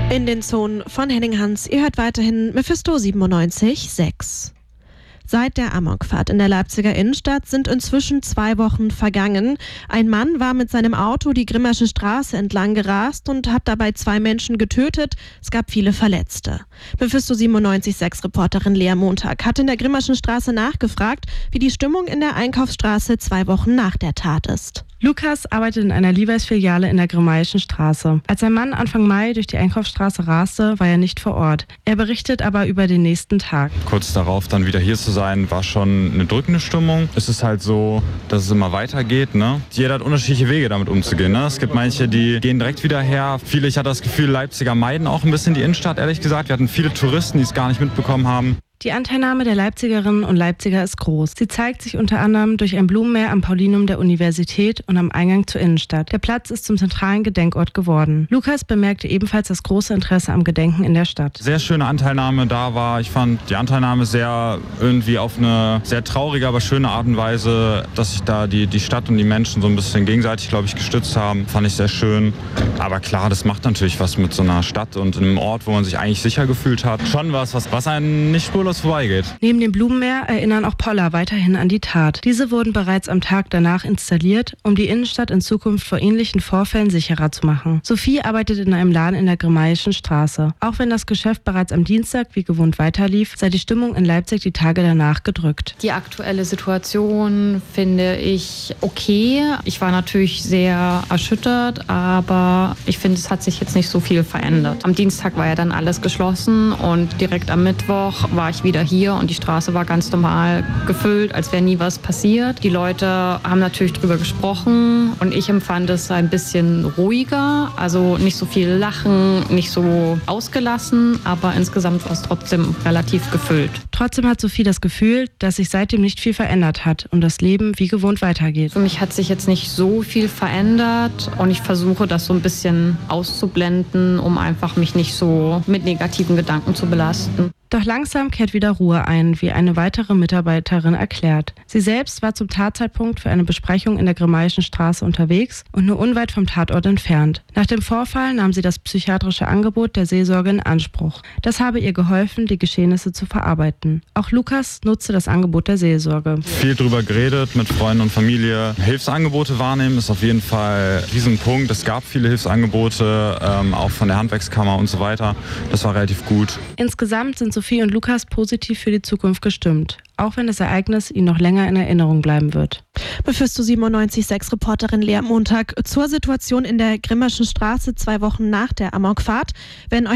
In den Zonen von Henning Hans, ihr hört weiterhin Mephisto 97,6. Seit der Amokfahrt in der Leipziger Innenstadt sind inzwischen 2 Wochen vergangen. Ein Mann war mit seinem Auto die Grimmersche Straße entlang gerast und hat dabei 2 Menschen getötet. Es gab viele Verletzte. Mephisto 97,6 Reporterin Lea Montag hat in der Grimmerschen Straße nachgefragt, wie die Stimmung in der Einkaufsstraße 2 Wochen nach der Tat ist. Lukas arbeitet in einer Levi's-Filiale in der Grimmaischen Straße. Als ein Mann Anfang Mai durch die Einkaufsstraße raste, war er nicht vor Ort. Er berichtet aber über den nächsten Tag. Kurz darauf dann wieder hier zu sein, war schon eine drückende Stimmung. Es ist halt so, dass es immer weitergeht. Ne? Jeder hat unterschiedliche Wege, damit umzugehen. Ne? Es gibt manche, die gehen direkt wieder her. Viele, ich hatte das Gefühl, Leipziger meiden auch ein bisschen die Innenstadt, ehrlich gesagt. Wir hatten viele Touristen, die es gar nicht mitbekommen haben. Die Anteilnahme der Leipzigerinnen und Leipziger ist groß. Sie zeigt sich unter anderem durch ein Blumenmeer am Paulinum der Universität und am Eingang zur Innenstadt. Der Platz ist zum zentralen Gedenkort geworden. Lukas bemerkte ebenfalls das große Interesse am Gedenken in der Stadt. Sehr schöne Anteilnahme da war. Ich fand die Anteilnahme sehr irgendwie auf eine sehr traurige, aber schöne Art und Weise, dass sich da die Stadt und die Menschen so ein bisschen gegenseitig, glaube ich, gestützt haben. Fand ich sehr schön. Aber klar, das macht natürlich was mit so einer Stadt und einem Ort, wo man sich eigentlich sicher gefühlt hat. Schon was einen nicht spurlos vorbeigeht. Neben dem Blumenmeer erinnern auch Poller weiterhin an die Tat. Diese wurden bereits am Tag danach installiert, um die Innenstadt in Zukunft vor ähnlichen Vorfällen sicherer zu machen. Sophie arbeitet in einem Laden in der Grimmaischen Straße. Auch wenn das Geschäft bereits am Dienstag wie gewohnt weiterlief, sei die Stimmung in Leipzig die Tage danach gedrückt. Die aktuelle Situation finde ich okay. Ich war natürlich sehr erschüttert, aber ich finde, es hat sich jetzt nicht so viel verändert. Am Dienstag war ja dann alles geschlossen und direkt am Mittwoch war ich wieder hier und die Straße war ganz normal gefüllt, als wäre nie was passiert. Die Leute haben natürlich drüber gesprochen und ich empfand es ein bisschen ruhiger, also nicht so viel Lachen, nicht so ausgelassen, aber insgesamt war es trotzdem relativ gefüllt. Trotzdem hat Sophie das Gefühl, dass sich seitdem nicht viel verändert hat und das Leben wie gewohnt weitergeht. Für mich hat sich jetzt nicht so viel verändert und ich versuche das so ein bisschen auszublenden, um einfach mich nicht so mit negativen Gedanken zu belasten. Doch langsam kehrt wieder Ruhe ein, wie eine weitere Mitarbeiterin erklärt. Sie selbst war zum Tatzeitpunkt für eine Besprechung in der Grimmaischen Straße unterwegs und nur unweit vom Tatort entfernt. Nach dem Vorfall nahm sie das psychiatrische Angebot der Seelsorge in Anspruch. Das habe ihr geholfen, die Geschehnisse zu verarbeiten. Auch Lukas nutzte das Angebot der Seelsorge. Viel drüber geredet mit Freunden und Familie. Hilfsangebote wahrnehmen ist auf jeden Fall ein Riesenpunkt. Es gab viele Hilfsangebote, auch von der Handwerkskammer und so weiter. Das war relativ gut. Insgesamt sind Sophie und Lukas positiv für die Zukunft gestimmt, auch wenn das Ereignis ihnen noch länger in Erinnerung bleiben wird. Mephisto 97,6 Reporterin Lea Montag zur Situation in der Grimmerschen Straße 2 Wochen nach der Amokfahrt. Wenn euch